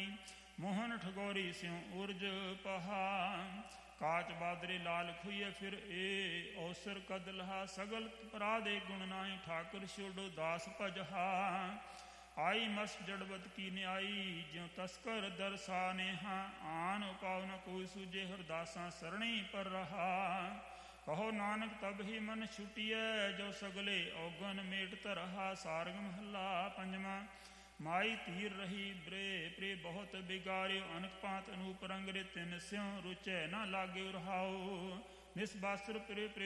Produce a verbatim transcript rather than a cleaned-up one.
ਮਾਹੀ ਮੋਹਨ ਠਗੋਰੀ ਸਿਉ ਉਰਜ ਪਹਾ ਕਾਚ ਬਾਦਰੇ ਲਾਲ ਖੁਈਏ ਫਿਰ ਏ ਔਸਰ ਕਦ ਲਹਾ ਸਗਲ ਪਰਾਧੇ ਗੁਣ ਨਾਹੀ ਠਾਕੁਰ ਛੋਡੋ ਦਾਸ ਭਜਹਾ ਆਈ ਮਸ ਜੜਵਤ ਕੀ ਨਿਆਈ ਜਿਉ ਤਸਕਰ ਦਰਸਾ ਨੇਹਾ ਆਨ ਉਪਾਉ ਨ ਕੋਈ ਸੂਝੇ ਹਰਦਾਸਾਂ ਸਰਣੀ ਪਰ ਰਹਾ ਕਹੋ ਨਾਨਕ ਤਬ ਹੀ ਮਨ ਛੁਟੀਐ ਜੋ ਸਗਲੇ ਔਗਨ ਮੇਟ ਧਰਹਾ ਸਾਰਗ ਮਹੱਲਾ ਪੰਜਵਾਂ ਮਾਈ ਧੀਰ ਰਹੀ ਬਰੇ ਪ੍ਰੇ ਬਹੁਤ ਬਿਗਾਰਿਓ ਅਨਕ ਭਾਂਤ ਅਨੂਪ ਰੰਗ ਰੇ ਤਿਨ ਸਿਉ ਰੁਚੈ ਨਾ ਲਾਗੇ ਰਹਾਓ ਨਿਸ ਬਾਸਰ ਪ੍ਰੇ